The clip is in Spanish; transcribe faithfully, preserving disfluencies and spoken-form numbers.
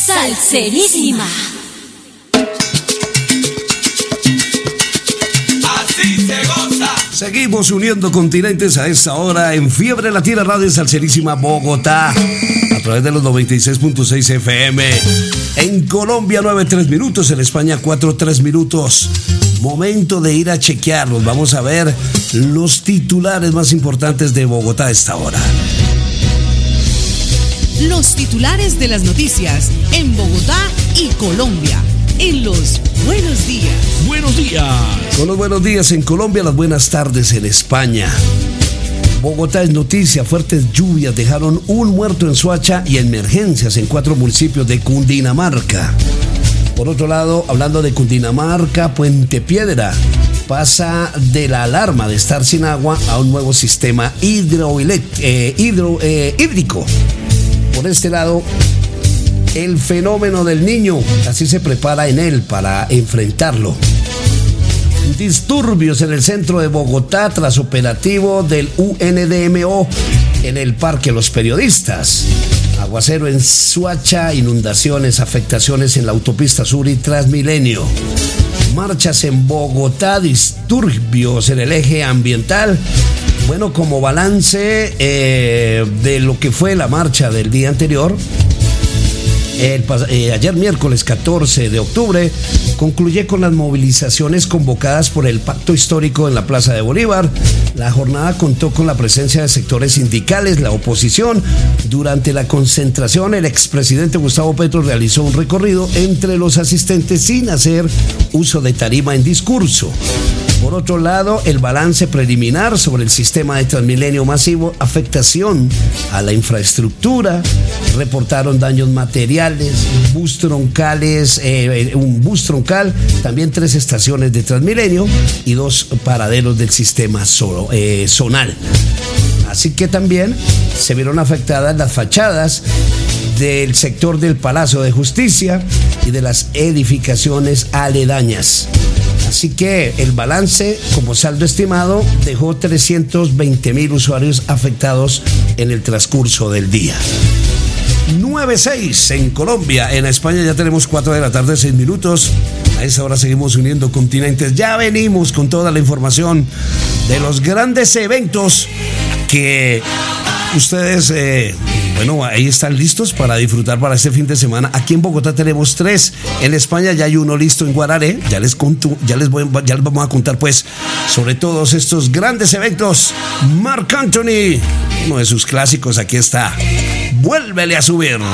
Salserísima. Así se goza. Seguimos uniendo continentes a esta hora en Fiebre Latina Radio Salserísima Bogotá, a través de los noventa y seis punto seis F M. En Colombia nueve tres minutos, en España cuatro tres minutos. Momento de ir a chequearlos. Vamos a ver los titulares más importantes de Bogotá a esta hora. Los titulares de las noticias en Bogotá y Colombia. En los buenos días. Buenos días. Con los buenos días en Colombia, las buenas tardes en España. Bogotá es noticia. Fuertes lluvias dejaron un muerto en Soacha y emergencias en cuatro municipios de Cundinamarca. Por otro lado, hablando de Cundinamarca, Puente Piedra pasa de la alarma de estar sin agua a un nuevo sistema hidroelect- eh, hidro, eh, hídrico. Por este lado, el fenómeno del Niño, así se prepara en él para enfrentarlo. Disturbios en el centro de Bogotá tras operativo del U N D M O en el Parque Los Periodistas. Aguacero en Soacha, inundaciones, afectaciones en la autopista sur y Transmilenio. Marchas en Bogotá, disturbios en el eje ambiental. Bueno, como balance eh, de lo que fue la marcha del día anterior, el, eh, ayer miércoles catorce de octubre, concluye con las movilizaciones convocadas por el Pacto Histórico en la Plaza de Bolívar. La jornada contó con la presencia de sectores sindicales, la oposición. Durante la concentración, el expresidente Gustavo Petro realizó un recorrido entre los asistentes sin hacer uso de tarima en discurso. Por otro lado, el balance preliminar sobre el sistema de Transmilenio masivo, afectación a la infraestructura, reportaron daños materiales, bus troncales, eh, un bus troncal, también tres estaciones de Transmilenio y dos paraderos del sistema solo, eh, zonal. Así que también se vieron afectadas las fachadas del sector del Palacio de Justicia y de las edificaciones aledañas. Así que el balance, como saldo estimado, dejó trescientos veinte mil usuarios afectados en el transcurso del día. nueve seis en Colombia. En España ya tenemos cuatro de la tarde, seis minutos. A esa hora seguimos uniendo continentes. Ya venimos con toda la información de los grandes eventos que ustedes, eh, bueno, ahí están listos para disfrutar para este fin de semana. Aquí en Bogotá tenemos tres. En España ya hay uno listo en Guararé. Ya les conto, ya les voy, ya les vamos a contar pues sobre todos estos grandes eventos. Marc Anthony, uno de sus clásicos, aquí está. Vuélvele a subir.